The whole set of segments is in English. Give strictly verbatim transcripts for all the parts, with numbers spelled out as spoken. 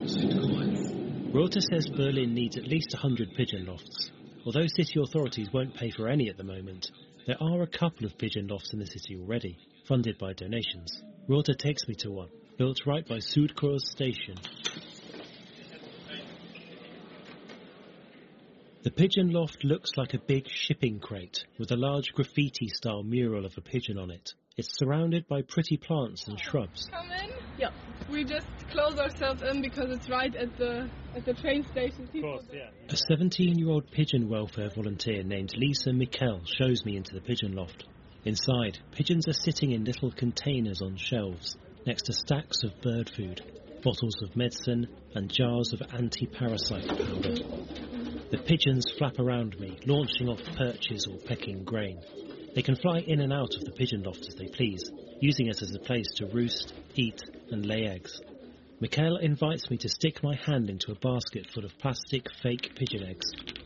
Reuters says Berlin needs at least one hundred pigeon lofts. Although city authorities won't pay for any at the moment, there are a couple of pigeon lofts in the city already, funded by donations. Reuters takes me to one, built right by Südkreuz station. The pigeon loft looks like a big shipping crate with a large graffiti-style mural of a pigeon on it. It's surrounded by pretty plants and shrubs. Come in? Yeah. We just close ourselves in because it's right at the at the train station. Of course, yeah. A seventeen-year-old pigeon welfare volunteer named Lisa Mikkel shows me into the pigeon loft. Inside, pigeons are sitting in little containers on shelves next to stacks of bird food, bottles of medicine and jars of anti-parasite powder. The pigeons flap around me, launching off perches or pecking grain. They can fly in and out of the pigeon loft as they please, using it as a place to roost, eat and lay eggs. Mikhail invites me to stick my hand into a basket full of plastic fake pigeon eggs.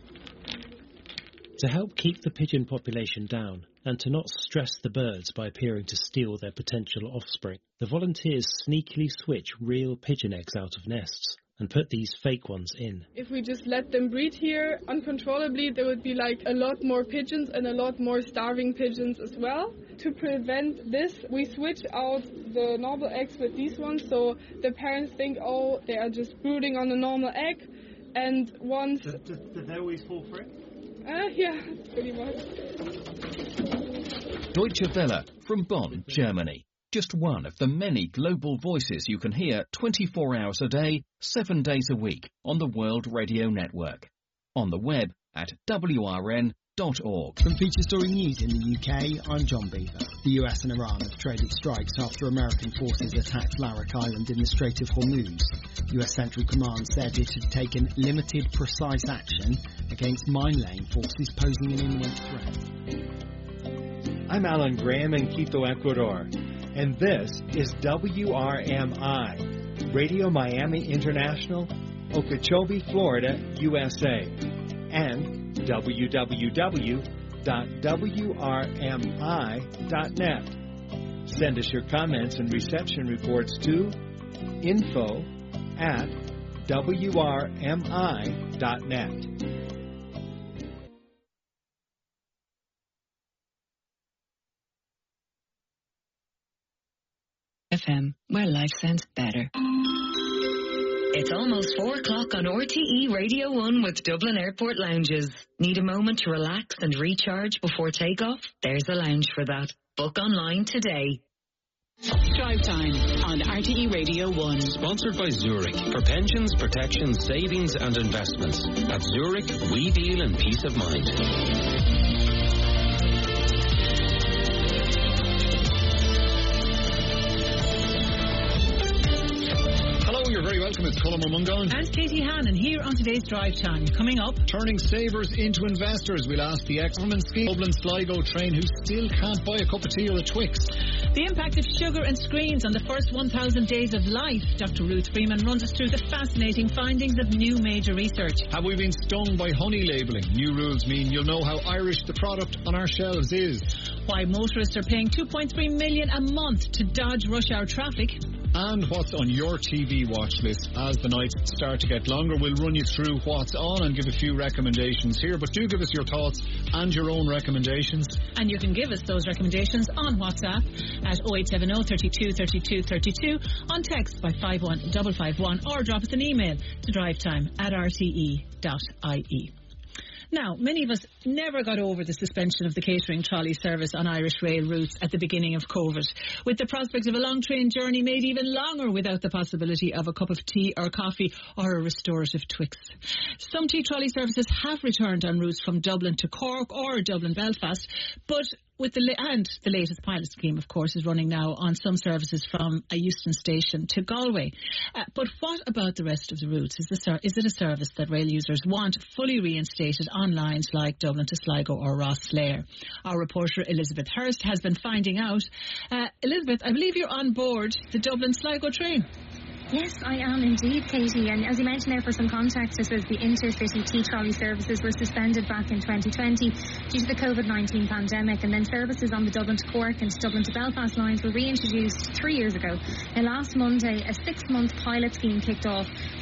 To help keep the pigeon population down and to not stress the birds by appearing to steal their potential offspring, the volunteers sneakily switch real pigeon eggs out of nests and put these fake ones in. If we just let them breed here uncontrollably, there would be like a lot more pigeons and a lot more starving pigeons as well. To prevent this, we switch out the normal eggs with these ones, so the parents think, oh, they are just brooding on a normal egg, and once... Does, does, does they always fall for it? Uh, yeah, pretty much. Deutsche Welle from Bonn, Germany. Just one of the many global voices you can hear twenty-four hours a day, seven days a week on the World Radio Network. On the web at w r n dot org. From Feature Story News in the U K, I'm John Beaver. The U S and Iran have traded strikes after American forces attacked Larak Island in the Strait of Hormuz. U S Central Command said it had taken limited, precise action against mine-laying forces posing an imminent threat. I'm Alan Graham in Quito, Ecuador. And this is W R M I, Radio Miami International, Okeechobee, Florida, U S A, and w w w dot w r m i dot net. Send us your comments and reception reports to info at w r m i dot net. F M, where life sounds better. It's almost four o'clock on R T E Radio one with Dublin Airport Lounges. Need a moment to relax and recharge before takeoff? There's a lounge for that. Book online today. Drive Time on R T E Radio one. Sponsored by Zurich. For pensions, protection, savings and investments. At Zurich, we deal in peace of mind. You're very welcome. It's Colin Mungan. And Katie Hannon here on today's Drive Time. Coming up, turning savers into investors. We'll ask the ex-government scheme Dublin Sligo train who still can't buy a cup of tea or a Twix. The impact of sugar and screens on the first one thousand days of life. Doctor Ruth Freeman runs us through the fascinating findings of new major research. Have we been stung by honey labelling? New rules mean you'll know how Irish the product on our shelves is. Why motorists are paying two point three million dollars a month to dodge rush hour traffic. And what's on your T V watch list as the nights start to get longer. We'll run you through what's on and give a few recommendations here, but do give us your thoughts and your own recommendations. And you can give us those recommendations on WhatsApp at oh eight seven oh, thirty-two, thirty-two, thirty-two, on text by five one five five one, or drop us an email to drivetime at r t e dot i e. Now, many of us never got over the suspension of the catering trolley service on Irish rail routes at the beginning of COVID, with the prospect of a long train journey made even longer without the possibility of a cup of tea or coffee or a restorative Twix. Some tea trolley services have returned on routes from Dublin to Cork or Dublin Belfast, but with the and the latest pilot scheme, of course, is running now on some services from a Euston station to Galway. Uh, but what about the rest of the routes? Is, the, is it a service that rail users want fully reinstated on lines like Dublin to Sligo or Rosslare? Our reporter Elizabeth Hurst has been finding out. Uh, Elizabeth, I believe you're on board the Dublin Sligo train. Yes, I am indeed, Katie. And as you mentioned there, for some context, it says the intercity tea trolley services were suspended back in twenty twenty due to the COVID nineteen pandemic, and then services on the Dublin to Cork and Dublin to Belfast lines were reintroduced three years ago. And last Monday, a six-month pilot scheme kicked off